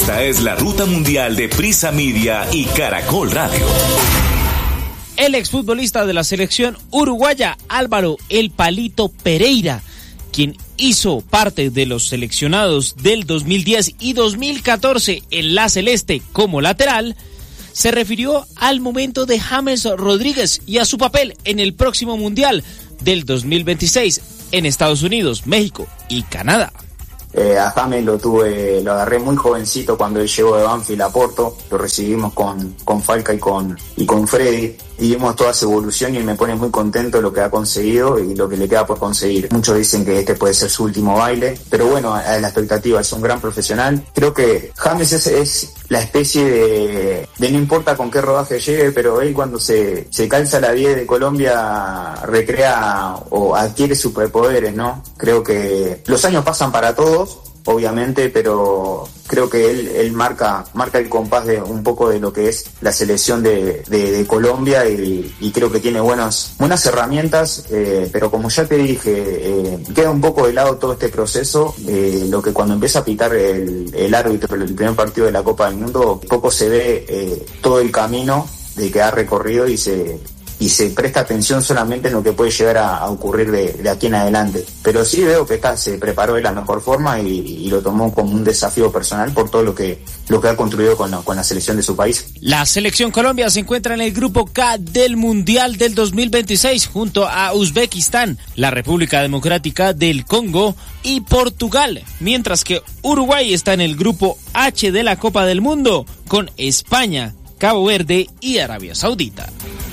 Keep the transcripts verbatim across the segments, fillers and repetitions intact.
Esta es la Ruta Mundial de Prisa Media y Caracol Radio. El exfutbolista de la selección uruguaya, Álvaro El Palito Pereira, quien hizo parte de los seleccionados del dos mil diez y dos mil catorce en la Celeste como lateral, se refirió al momento de James Rodríguez y a su papel en el próximo Mundial del dos mil veintiséis en Estados Unidos, México y Canadá. Eh, a James lo tuve, lo agarré muy jovencito cuando él llegó de Banfield a Porto, lo recibimos con, con Falca y con, y con Freddy, y vimos toda su evolución y me pone muy contento lo que ha conseguido y lo que le queda por conseguir. Muchos dicen que este puede ser su último baile, pero bueno, a la expectativa, es un gran profesional. Creo que James es, es la especie de, de no importa con qué rodaje llegue, pero él cuando se, se calza la diez de Colombia recrea o adquiere superpoderes, ¿no? Creo que los años pasan para todos, obviamente, pero creo que él, él marca, marca el compás de un poco de lo que es la selección de, de, de Colombia y, y creo que tiene buenas, buenas herramientas, eh, pero como ya te dije, eh, queda un poco de lado todo este proceso, eh, lo que cuando empieza a pitar el, el árbitro el primer partido de la Copa del Mundo, poco se ve eh, todo el camino de que ha recorrido y se... y se presta atención solamente en lo que puede llegar a, a ocurrir de, de aquí en adelante. Pero sí veo que está, se preparó de la mejor forma y, y lo tomó como un desafío personal por todo lo que, lo que ha construido con la, con la selección de su país. La selección Colombia se encuentra en el grupo K del Mundial del dos mil veintiséis junto a Uzbekistán, la República Democrática del Congo y Portugal, mientras que Uruguay está en el grupo H de la Copa del Mundo con España, Cabo Verde y Arabia Saudita.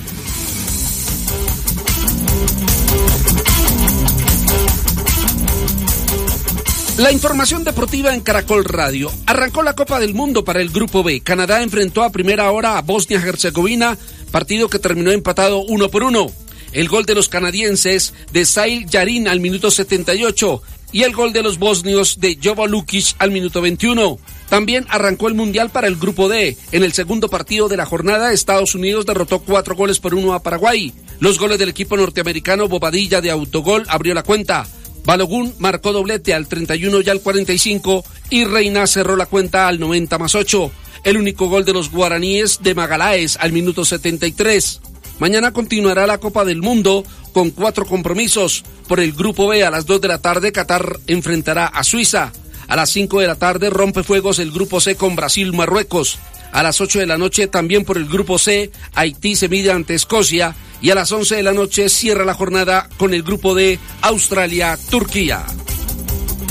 La información deportiva en Caracol Radio. Arrancó la Copa del Mundo para el Grupo B. Canadá enfrentó a primera hora a Bosnia-Herzegovina, partido que terminó empatado uno por uno. El gol de los canadienses de Sail Yarin al minuto setenta y ocho y el gol de los bosnios de Jovo Lukic al minuto veintiuno. También arrancó el Mundial para el Grupo D. En el segundo partido de la jornada, Estados Unidos derrotó cuatro goles por uno a Paraguay. Los goles del equipo norteamericano, Bobadilla de autogol abrió la cuenta. Balogun marcó doblete al treinta y uno y al cuarenta y cinco y Reina cerró la cuenta al noventa más ocho. El único gol de los guaraníes de Magaláes al minuto setenta y tres. Mañana continuará la Copa del Mundo con cuatro compromisos. Por el Grupo B a las dos de la tarde Qatar enfrentará a Suiza. A las cinco de la tarde rompe fuegos el Grupo C con Brasil-Marruecos. A las ocho de la noche también por el Grupo C Haití se mide ante Escocia. Y a las once de la noche cierra la jornada con el Grupo D Australia-Turquía.